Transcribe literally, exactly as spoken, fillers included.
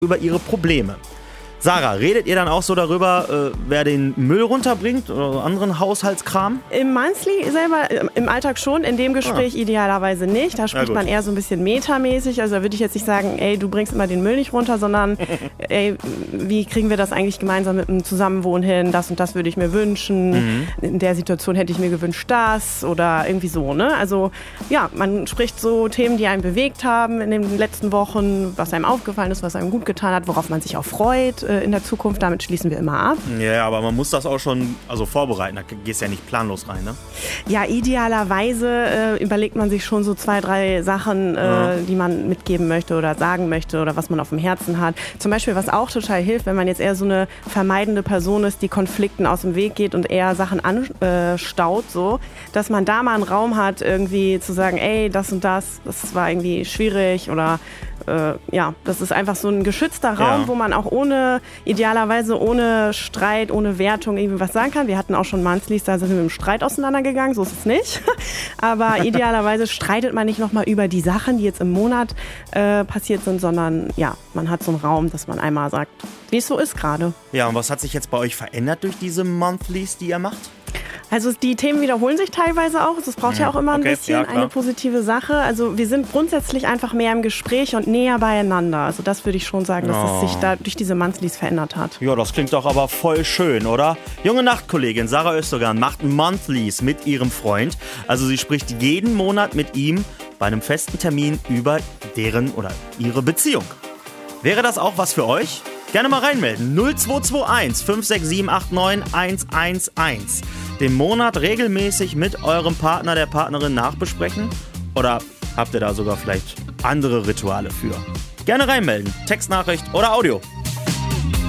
über ihre Probleme. Sarah, redet ihr dann auch so darüber, äh, wer den Müll runterbringt oder anderen Haushaltskram? Im Monthly selber, im Alltag schon, in dem Gespräch ah. idealerweise nicht. Da spricht man eher so ein bisschen metamäßig. Also da würde ich jetzt nicht sagen, ey, du bringst immer den Müll nicht runter, sondern ey, wie kriegen wir das eigentlich gemeinsam mit einem Zusammenwohnen hin? Das und das würde ich mir wünschen. Mhm. In der Situation hätte ich mir gewünscht das oder irgendwie so, ne? Also ja, man spricht so Themen, die einen bewegt haben in den letzten Wochen, was einem aufgefallen ist, was einem gut getan hat, worauf man sich auch freut in der Zukunft. Damit schließen wir immer ab. Ja, aber man muss das auch schon also vorbereiten. Da gehst du ja nicht planlos rein, ne? Ja, idealerweise äh, überlegt man sich schon so zwei, drei Sachen, äh, ja. die man mitgeben möchte oder sagen möchte oder was man auf dem Herzen hat. Zum Beispiel, was auch total hilft, wenn man jetzt eher so eine vermeidende Person ist, die Konflikten aus dem Weg geht und eher Sachen anstaut, so, dass man da mal einen Raum hat, irgendwie zu sagen, ey, das und das, das war irgendwie schwierig oder Äh, ja, das ist einfach so ein geschützter Raum, ja. wo man auch ohne, idealerweise ohne Streit, ohne Wertung irgendwie was sagen kann. Wir hatten auch schon Monthlies, da sind wir mit dem Streit auseinandergegangen, so ist es nicht. Aber idealerweise streitet man nicht nochmal über die Sachen, die jetzt im Monat äh, passiert sind, sondern ja, man hat so einen Raum, dass man einmal sagt, wie es so ist gerade. Ja, und was hat sich jetzt bei euch verändert durch diese Monthlies, die ihr macht? Also die Themen wiederholen sich teilweise auch. Das braucht ja auch immer ein okay, bisschen ja, eine positive Sache. Also wir sind grundsätzlich einfach mehr im Gespräch und näher beieinander. Also das würde ich schon sagen, dass oh. es sich da durch diese Monthlies verändert hat. Ja, das klingt doch aber voll schön, oder? Junge Nachtkollegin Sarah Östergan macht Monthlies mit ihrem Freund. Also sie spricht jeden Monat mit ihm bei einem festen Termin über deren oder ihre Beziehung. Wäre das auch was für euch? Gerne mal reinmelden. null zwei zwei eins fünf sechs sieben acht neun eins eins eins. Den Monat regelmäßig mit eurem Partner, der Partnerin nachbesprechen? Oder habt ihr da sogar vielleicht andere Rituale für? Gerne reinmelden. Textnachricht oder Audio.